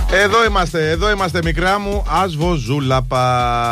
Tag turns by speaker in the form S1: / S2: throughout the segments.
S1: Εδώ είμαστε μικρά μου, ασβοζούλαπα.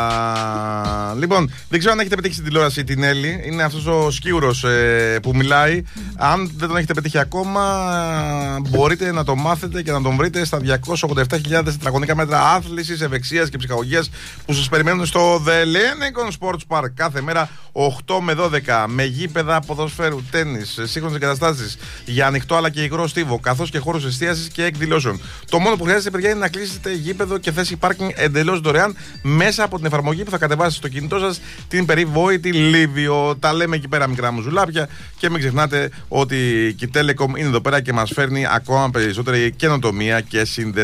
S1: Λοιπόν, δεν ξέρω αν έχετε πετύχει στην τηλεόραση την Έλλη. Είναι αυτός ο σκίουρος που μιλάει. Αν δεν τον έχετε πετύχει ακόμα, μπορείτε να το μάθετε και να τον βρείτε στα 287.000 τετραγωνικά μέτρα άθλησης, ευεξίας και ψυχαγωγίας που σας περιμένουν στο The Lenicon Sports Park κάθε μέρα 8 με 12 με γήπεδα ποδοσφαίρου, τένις, σύγχρονες εγκαταστάσεις για ανοιχτό αλλά και υγρό στίβο, καθώς και χώρους εστίασης και εκδηλώσεων. Το μόνο που χρειάζεται, παιδιά, είναι να κλείσετε γήπεδο και θέση πάρκινγκ εντελώς δωρεάν μέσα από την εφαρμογή που θα κατεβάσετε στο κινητό σας, την περιβόητη Livio. Τα λέμε εκεί πέρα, μικρά μου ζουλάπια, και μην ξεχνάτε ότι η Telecom είναι εδώ πέρα και μας φέρνει ακόμα περισσότερη καινοτομία και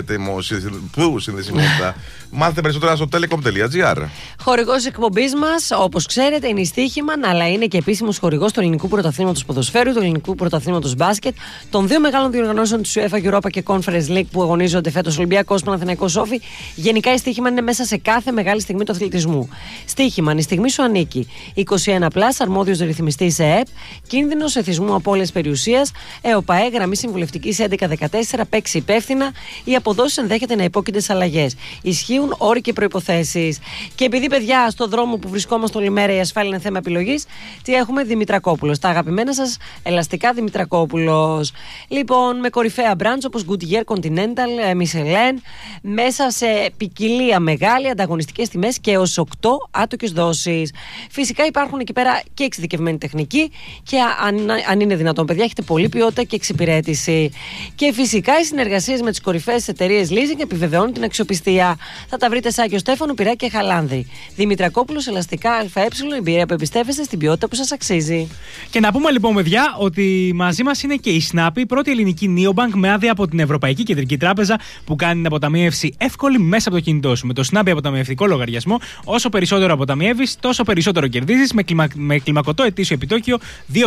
S1: συνδεσιμότητα. Μάθετε περισσότερα στο telecom.gr.
S2: Χορηγός εκπομπής μας, όπως ξέρετε, είναι η Στοίχημαν, αλλά είναι και επίσημος χορηγός του Ελληνικού Πρωταθλήματος Ποδοσφαίρου, του Ελληνικού Πρωταθλήματος Μπάσκετ, των δύο μεγάλων διοργανώσεων της UEFA Europa και Conference League που αγωνίζονται φέτος, Ολυμπιακός, Παναθηναϊκός, Όφη. Γενικά η Στοίχημαν είναι μέσα σε κάθε μεγάλη στιγμή του αθλητισμού. Στοίχημαν, η στιγμή σου ανήκει. 21+, αρμόδιος ρυθμιστής ΕΕΠ, κίνδυνος εθισμού απώλειας περιουσίας, ΕΟΠΑΕ, γραμμή συμβουλευτικής 1114, παίξει υπεύθυνα, οι αποδόσεις ενδέχεται να υπόκεινται σε αλλαγές. Ισχύουν όροι και προϋποθέσεις. Και επειδή, παιδιά, στον δρόμο που βρισκόμαστε όλη μέρα η ασφάλεια είναι θέμα επιλογής, τι έχουμε? Δημητρακόπουλος. Τα αγαπημένα σας ελαστικά Δημητρακόπουλος. Λοιπόν, με κορυφαία μπραντς όπως Goodyear, Continental, Michelin, μέσα σε ποικιλία μεγάλη, ανταγωνιστικές τιμές και έως 8 άτοκες δόσεις. Φυσικά υπάρχουν εκεί πέρα και εξειδικευμένη τεχνική και αν είναι δυνατόν, παιδιά, έχετε πολλή ποιότητα και εξυπηρέτηση. Και φυσικά οι συνεργασίες με τις κορυφαίες εταιρείες leasing επιβεβαιώνουν την αξιοπιστία. Θα τα βρείτε σε Άγιο Στέφανο, Πειραιά και Χαλάνδρη. Δημητρακόπουλος, ελαστικά ΑΕ, εμπειρία που εμπιστεύεστε στην ποιότητα που σας αξίζει.
S3: Και να πούμε λοιπόν, παιδιά, ότι μαζί μας είναι και η Snappi, η πρώτη ελληνική neobank με άδεια από την Ευρωπαϊκή Κεντρική Τράπεζα που κάνει την αποταμίευση εύκολη μέσα από το κινητό σου. Με το Snappi αποταμιευτικό λογαριασμό, όσο περισσότερο αποταμιεύεις, τόσο περισσότερο κερδίζεις, με κλιμακωτό ετήσιο επιτόκιο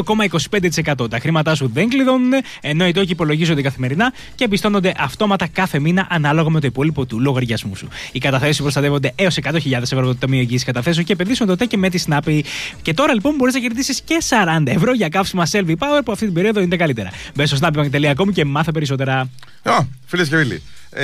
S3: 2,25%. Τα χρήματά σου δεν κλειδώνουν, ενώ οι τόκοι υπολογίζονται καθημερινά και επιστώνονται αυτόματα κάθε μήνα ανάλογα με το υπόλοιπο του λογαριασμού σου. Οι καταθέσεις προστατεύονται έως 100.000 ευρώ από το Ταμείο Εγγύησης Καταθέσεων και επενδύσουν τότε και με τη Snappi. Και τώρα λοιπόν μπορείς να κερδίσεις και 40 ευρώ για καύσιμα Selfie Power που αυτή την περίοδο είναι τα καλύτερα. Μπες στο snappibank.com και μάθε περισσότερα.
S1: Φίλες και φίλοι,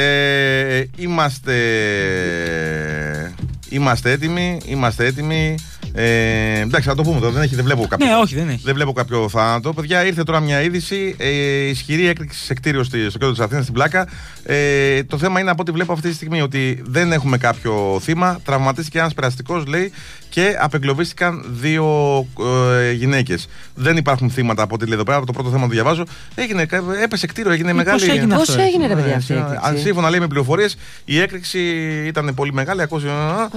S1: είμαστε έτοιμοι. Εντάξει, να το πούμε τώρα. Δεν βλέπω κάποιο.
S3: Ναι, όχι, δεν έχει.
S1: Δεν βλέπω κάποιο θάνατο. Παιδιά, ήρθε τώρα μια είδηση. Ισχυρή έκρηξη σε κτίριο στο κέντρο της Αθήνας, στην Πλάκα. Το θέμα είναι, από ό,τι βλέπω αυτή τη στιγμή, ότι δεν έχουμε κάποιο θύμα. Τραυματίστηκε ένας περαστικός, λέει, και απεγκλωβίστηκαν 2 γυναίκες. Δεν υπάρχουν θύματα, από ό,τι λέει εδώ πέρα. Από το πρώτο θέμα το διαβάζω. Έπεσε κτίριο, έγινε μεγάλη.
S2: Πώς έγινε, ρε παιδιά, αυτή η έκρηξη?
S1: Σύμφωνα, λέει, με πληροφορίες, η έκρηξη ήταν πολύ μεγάλη.